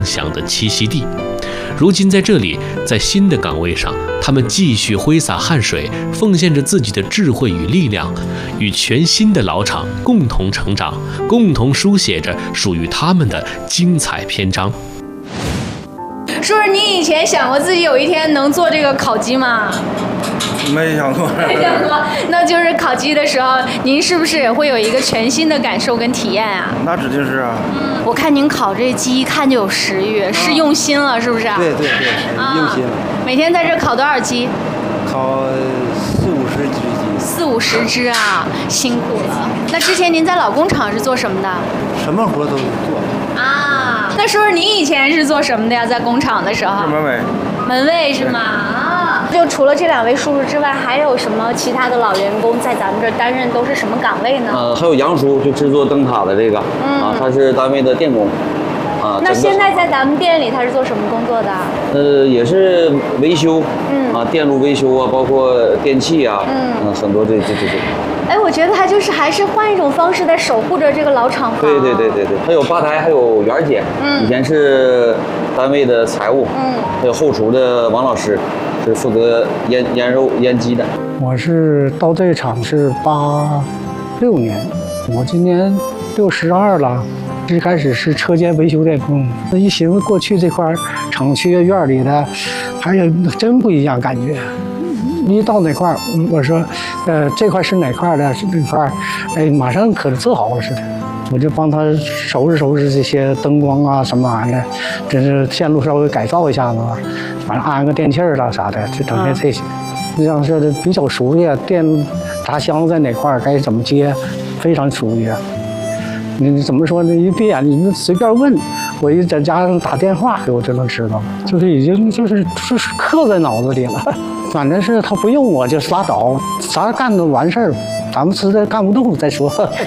想的栖息地。如今在这里，在新的岗位上，他们继续挥洒汗水，奉献着自己的智慧与力量，与全新的老厂共同成长，共同书写着属于他们的精彩篇章。 叔叔，你以前想过自己有一天能做这个烤鸡吗？ 没想过。 没想过。那就是烤鸡的时候，您是不是也会有一个全新的感受跟体验啊？ 那指定是啊。 我看您烤这鸡一看就有食欲，是用心了，是不是？ 对对对，用心了。 每天在这烤多少鸡？ 烤40-50只鸡。 40-50只啊，辛苦了。那之前您在老工厂是做什么的？ 什么活都做。 啊，那叔叔您以前是做什么的呀？在工厂的时候？ 门卫。 门卫是吗？啊，就除了这2位叔叔之外，还有什么其他的老员工在咱们这儿担任都是什么岗位呢？ 还有杨叔，就制作灯塔的这个，他是单位的电工。 那现在在咱们店里他是做什么工作的？ 也是维修，电路维修啊，包括电器啊，很多这。 哎，我觉得他就是还是换一种方式在守护着这个老厂房。 对，还有吧台，还有媛姐，以前是单位的财务，还有后厨的王老师，是负责腌肉腌鸡的。 我是到这厂是86年，我今年62了。最开始是车间维修电工，一寻思过去这块厂区院里的，还有真不一样感觉。一到哪块，我说，这块是哪块的，是哪块，哎，马上可自豪了似的。我就帮他收拾这些灯光啊，什么玩意儿，真是线路稍微改造一下子，反正安个电器了啥的，就整天这些。这样是比较熟悉，电闸箱在哪块，该怎么接，非常熟悉。你怎么说呢？一闭眼，你随便问，我一在家打电话，我就能知道了，就是已经就是刻在脑子里了。反正是他不用我就拉倒，啥干都完事儿，咱们实在干不动再说。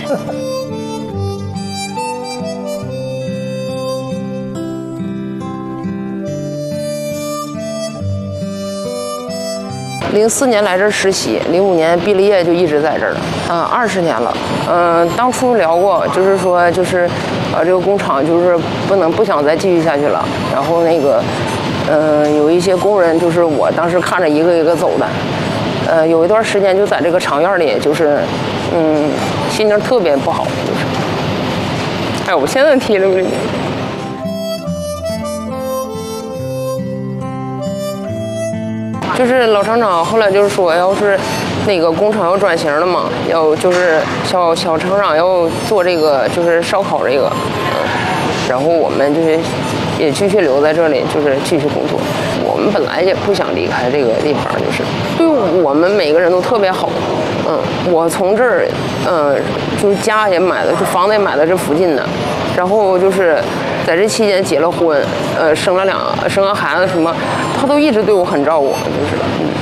04年来这儿实习，05年毕了业就一直在这儿了，20年了。当初聊过，就是说这个工厂就是不想再继续下去了。然后那个，有一些工人就是我当时看着一个一个走的，有一段时间就在这个厂院里，就是心情特别不好，就是，哎，我现在提溜溜。就是老厂长后来就是说，要是那个工厂要转型了嘛，要就是小厂长要做这个就是烧烤这个，然后我们就是也继续留在这里，就是继续工作。我们本来也不想离开这个地方，就是对我们每个人都特别好。我从这儿就是家也买的，就房子也买的这附近的，然后就是在这期间结了婚，生个孩子什么，他都一直对我很照顾，就是。